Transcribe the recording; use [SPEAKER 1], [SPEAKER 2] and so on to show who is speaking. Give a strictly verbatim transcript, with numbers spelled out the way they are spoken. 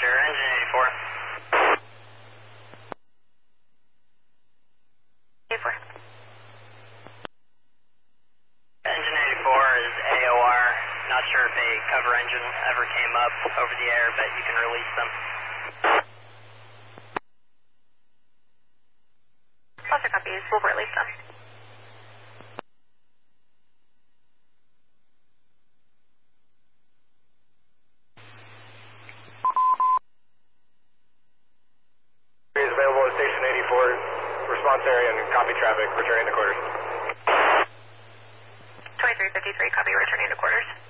[SPEAKER 1] Roger, engine eighty-four.
[SPEAKER 2] eighty-four.
[SPEAKER 1] Engine eighty-four is A O R. Not sure if a cover engine ever came up over the air, but you can release them.
[SPEAKER 2] Cluster copies, we'll release them.
[SPEAKER 3] Is available at station eighty-four, response area and copy traffic, returning to quarters.
[SPEAKER 2] twenty-three fifty-three, copy, returning to quarters.